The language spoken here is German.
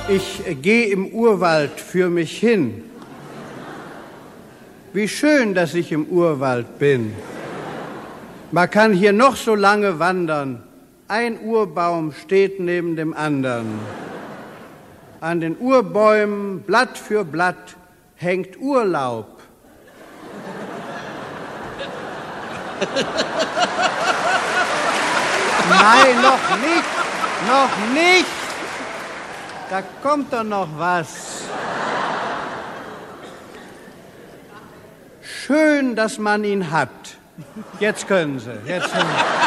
Ich geh im Urwald für mich hin. Wie schön, dass ich im Urwald bin. Man kann hier noch so lange wandern. Ein Urbaum steht neben dem anderen. An den Urbäumen, Blatt für Blatt, hängt Urlaub. Nein, noch nicht, noch nicht. Da kommt doch noch was. Schön, dass man ihn hat. Jetzt können Sie.